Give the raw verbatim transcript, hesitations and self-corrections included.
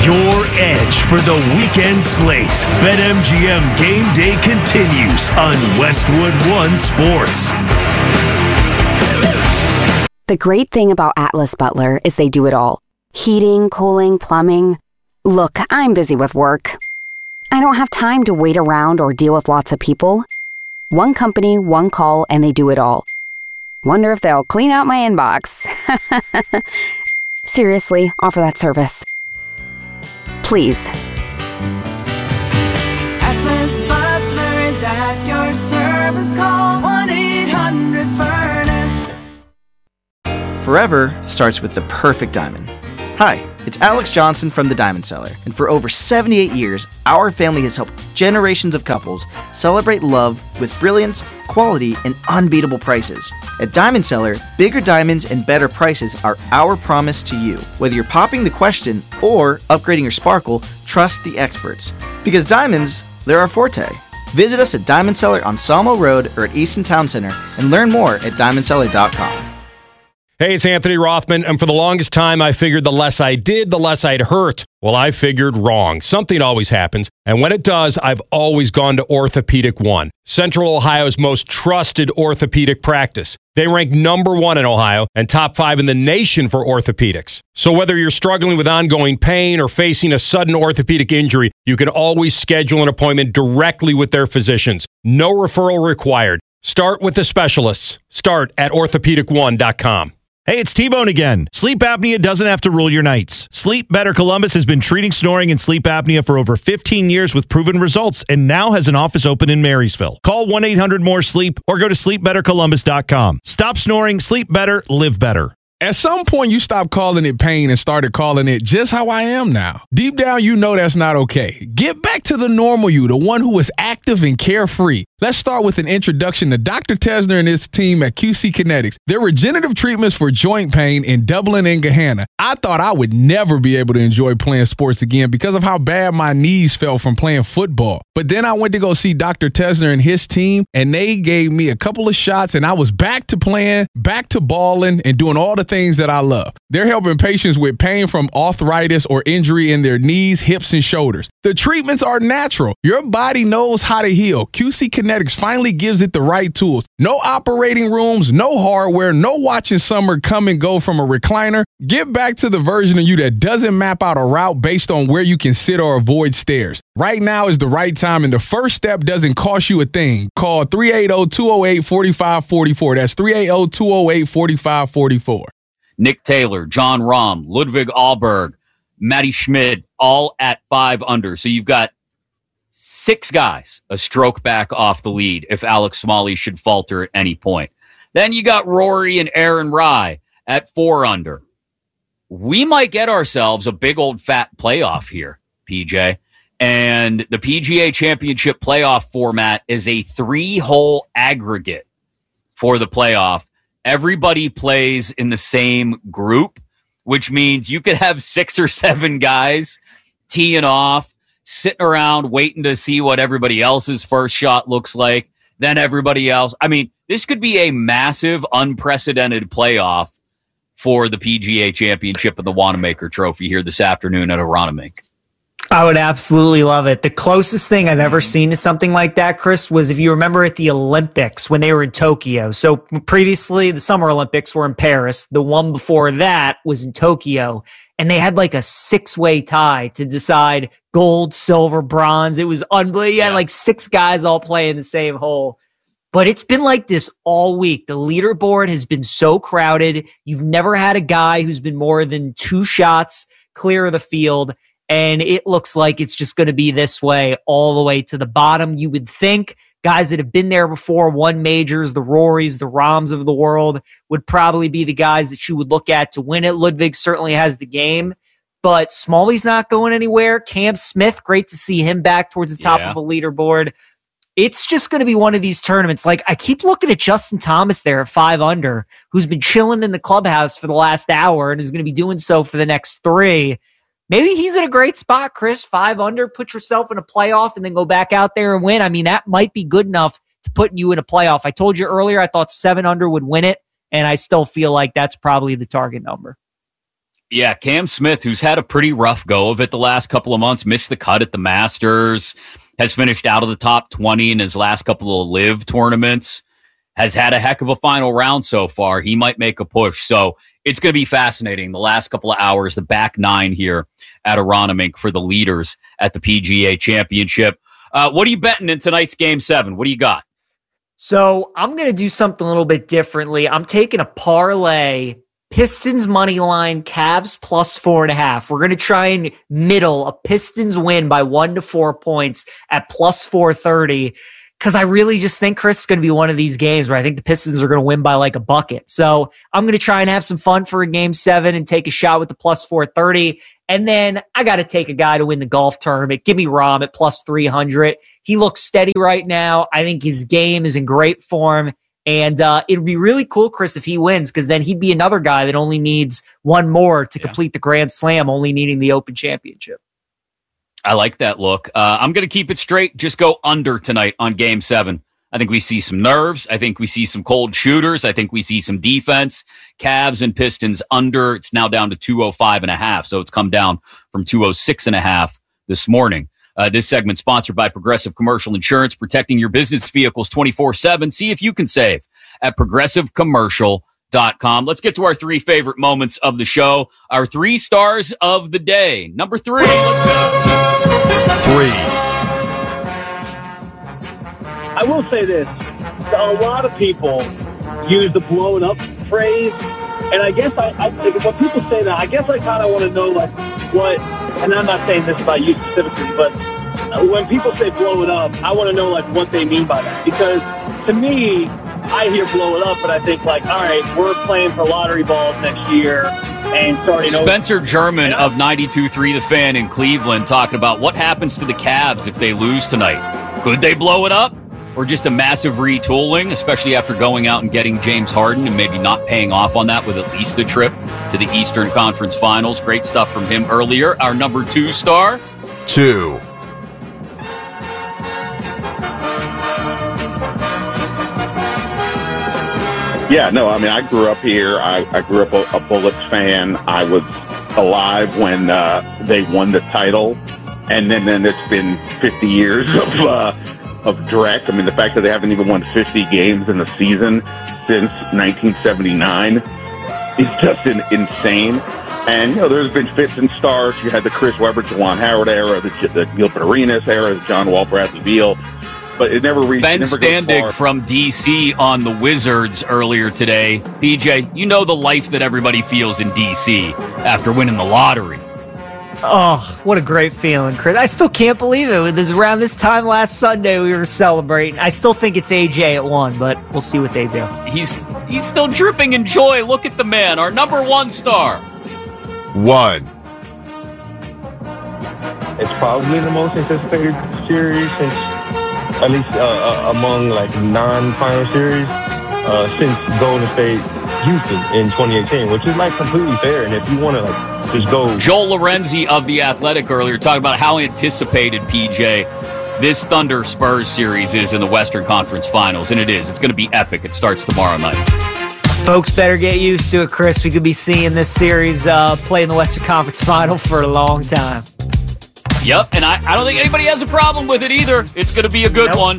your edge for the weekend slate. BetMGM Game Day continues on Westwood One Sports. The great thing about Atlas Butler is they do it all. Heating, cooling, plumbing. Look, I'm busy with work. I don't have time to wait around or deal with lots of people. One company, one call, and they do it all. Wonder if they'll clean out my inbox. Seriously, offer that service. Please. Atlas Butler is at your service. Call one eight hundred furnace. Forever starts with the perfect diamond. Hi, it's Alex Johnson from The Diamond Seller, and for over seventy-eight years, our family has helped generations of couples celebrate love with brilliance, quality, and unbeatable prices. At Diamond Seller, bigger diamonds and better prices are our promise to you. Whether you're popping the question or upgrading your sparkle, trust the experts. Because diamonds, they're our forte. Visit us at Diamond Seller on Salmo Road or at Easton Town Center and learn more at diamond seller dot com. Hey, it's Anthony Rothman, and for the longest time, I figured the less I did, the less I'd hurt. Well, I figured wrong. Something always happens, and when it does, I've always gone to Orthopedic One, Central Ohio's most trusted orthopedic practice. They rank number one in Ohio and top five in the nation for orthopedics. So whether you're struggling with ongoing pain or facing a sudden orthopedic injury, you can always schedule an appointment directly with their physicians. No referral required. Start with the specialists. Start at orthopedic one dot com. Hey, it's T-Bone again. Sleep apnea doesn't have to rule your nights. Sleep Better Columbus has been treating snoring and sleep apnea for over fifteen years with proven results and now has an office open in Marysville. Call one eight hundred more sleep or go to sleep better columbus dot com. Stop snoring, sleep better, live better. At some point, you stopped calling it pain and started calling it just how I am now. Deep down, you know that's not okay. Get back to the normal you, the one who is active and carefree. Let's start with an introduction to Doctor Tesner and his team at Q C Kinetics. Their regenerative treatments for joint pain in Dublin and Gahanna. I thought I would never be able to enjoy playing sports again because of how bad my knees felt from playing football. But then I went to go see Doctor Tesner and his team, and they gave me a couple of shots, and I was back to playing, back to balling, and doing all the things that I love. They're helping patients with pain from arthritis or injury in their knees, hips, and shoulders. The treatments are natural. Your body knows how to heal. Q C Kinetics finally gives it the right tools. No operating rooms, no hardware, no watching summer come and go from a recliner. Get back to the version of you that doesn't map out a route based on where you can sit or avoid stairs. Right now is the right time, and the first step doesn't cost you a thing. Call three eight zero, two zero eight, four five four four. That's three eight zero, two zero eight, four five four four. Nick Taylor, John Rahm, Ludwig Ahlberg, Matty Schmid, all at five under. So you've got six guys a stroke back off the lead if Alex Smalley should falter at any point. Then you got Rory and Aaron Rye at four under. We might get ourselves a big old fat playoff here, P J. And the P G A Championship playoff format is a three-hole aggregate for the playoff. Everybody plays in the same group, which means you could have six or seven guys teeing off, sitting around waiting to see what everybody else's first shot looks like. Then everybody else. I mean, this could be a massive, unprecedented playoff for the P G A Championship and the Wanamaker Trophy here this afternoon at Aronimink. I would absolutely love it. The closest thing I've ever seen to something like that, Chris, was if you remember at the Olympics when they were in Tokyo. So previously, the Summer Olympics were in Paris. The one before that was in Tokyo. And they had like a six-way tie to decide gold, silver, bronze. It was unbelievable. You had like six guys all playing the same hole. But it's been like this all week. The leaderboard has been so crowded. You've never had a guy who's been more than two shots clear of the field. And it looks like it's just going to be this way all the way to the bottom. You would think guys that have been there before, won majors, the Rorys, the Rahms of the world, would probably be the guys that you would look at to win it. Ludwig certainly has the game, but Smalley's not going anywhere. Cam Smith, great to see him back towards the top Yeah. of the leaderboard. It's just going to be one of these tournaments. Like, I keep looking at Justin Thomas there at five under, who's been chilling in the clubhouse for the last hour and is going to be doing so for the next three. Maybe he's in a great spot, Chris. Five under, put yourself in a playoff and then go back out there and win. I mean, that might be good enough to put you in a playoff. I told you earlier I thought seven under would win it, and I still feel like that's probably the target number. Yeah, Cam Smith, who's had a pretty rough go of it the last couple of months, missed the cut at the Masters, has finished out of the top twenty in his last couple of live tournaments, has had a heck of a final round so far. He might make a push. So it's going to be fascinating. The last couple of hours, the back nine here at Aronimink for the leaders at the P G A Championship. Uh, what are you betting in tonight's Game seven? What do you got? So I'm going to do something a little bit differently. I'm taking a parlay. Pistons money line, Cavs plus four and a half. We're going to try and middle a Pistons win by one to four points at plus four thirty. Because I really just think, Chris, is going to be one of these games where I think the Pistons are going to win by like a bucket. So I'm going to try and have some fun for a game seven and take a shot with the plus four thirty. And then I got to take a guy to win the golf tournament. Give me Rahm at plus three hundred. He looks steady right now. I think his game is in great form. And uh, it would be really cool, Chris, if he wins, because then he'd be another guy that only needs one more to yeah. complete the Grand Slam, only needing the Open Championship. I like that look. Uh, I'm going to keep it straight. Just go under tonight on Game seven. I think we see some nerves. I think we see some cold shooters. I think we see some defense. Cavs and Pistons under. It's now down to two oh five and a half, so it's come down from two oh six and a half this morning. Uh, this segment sponsored by Progressive Commercial Insurance, protecting your business vehicles twenty-four seven. See if you can save at progressive commercial dot com. Let's get to our three favorite moments of the show. Our three stars of the day. Number three, let's go. Three. I will say this. A lot of people use the blow it up phrase. And I guess I, I like, when people say that, I guess I kind of want to know like what, and I'm not saying this about you specifically, but when people say blow it up, I want to know like what they mean by that. Because to me, I hear blow it up, but I think like, all right, we're playing for lottery balls next year and starting over. Spencer German of ninety-two point three The Fan in Cleveland talking about what happens to the Cavs if they lose tonight. Could they blow it up? Or just a massive retooling, especially after going out and getting James Harden and maybe not paying off on that with at least a trip to the Eastern Conference Finals. Great stuff from him earlier. Our number two star. Two. Yeah, no, I mean, I grew up here. I, I grew up a, a Bullets fan. I was alive when uh, they won the title. And then, then it's been fifty years of... Uh, of Drek. I mean, the fact that they haven't even won fifty games in the season since nineteen seventy-nine is just in, insane. And, you know, there's been fits and starts. You had the Chris Webber, Juwan Howard era, the, the Gilbert Arenas era, the John Wall, Bradley Beal. But it never reached. Ben never Standig from D C on the Wizards earlier today. B J, you know the life that everybody feels in D C after winning the lottery. Oh, what a great feeling, Chris. I still can't believe it. It was around this time last Sunday we were celebrating. I still think it's A J at one, but we'll see what they do. He's he's still dripping in joy. Look at the man, our number one star. One. It's probably the most anticipated series since, at least uh, uh, among like non-final series, uh, since Golden State Houston in twenty eighteen, which is like completely fair. And if you want to like just go. Joel Lorenzi of The Athletic earlier talking about how anticipated, P J, this Thunder Spurs series is in the Western Conference Finals. And it is. It's going to be epic. It starts tomorrow night. Folks better get used to it, Chris. We could be seeing this series uh, play in the Western Conference Final for a long time. Yep, and I, I don't think anybody has a problem with it either. It's going to be a good nope. one.